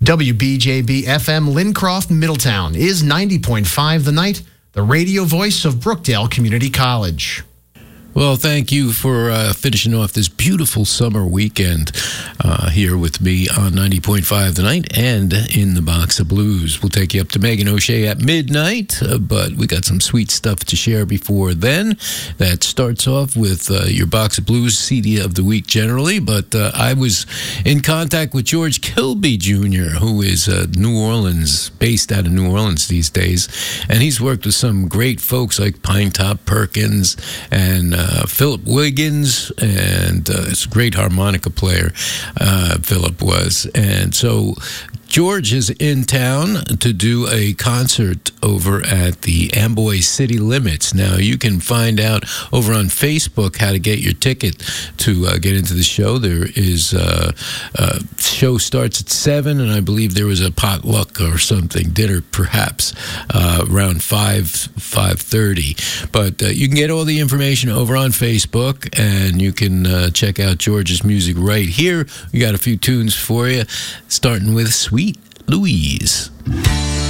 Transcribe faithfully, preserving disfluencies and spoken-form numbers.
W B J B F M Lincroft, Middletown is ninety point five The Night, the radio voice of Brookdale Community College. Well, thank you for uh, finishing off this beautiful summer weekend uh, here with me on ninety point five The Night and in the Box of Blues. We'll take you up to Megan O'Shea at midnight, uh, but we got some sweet stuff to share before then. That starts off with uh, your Box of Blues C D of the week generally, but uh, I was in contact with George Kilby Junior, who is uh, New Orleans, based out of New Orleans these days, and he's worked with some great folks like Pinetop Perkins and uh, Uh, Philip Wiggins, and uh, it's a great harmonica player, uh, Philip was. And so George is in town to do a concert over at the Amboy City Limits. Now, you can find out over on Facebook how to get your ticket to uh, get into the show. There is uh, uh, show starts at seven, and I believe there was a potluck or something, dinner perhaps, uh, around five, five thirty. But uh, you can get all the information over on Facebook, and you can uh, check out George's music right here. We got a few tunes for you, starting with Sweet Louise.